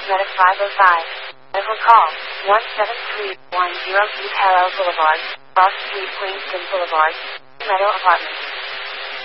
Meta 505. Medical call, 17310 East Harrow Boulevard, Ross Street, Queenston Boulevard, Meadow Apartments.